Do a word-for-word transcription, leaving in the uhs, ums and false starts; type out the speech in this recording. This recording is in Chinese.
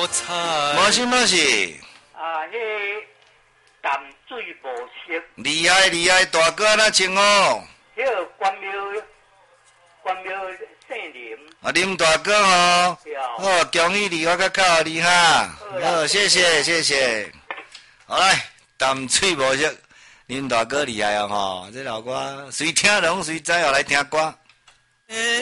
好彩。 无是无是。 啊，迄淡水无色。 厉害厉害，大哥安那称哦。 迄个关庙，关庙姓林。 啊，林大哥哦。哦，恭喜你，我较靠你哈。好，谢谢谢谢。好来，淡水无色，林大哥厉害哦吼，这老歌随听拢随知哦来听歌。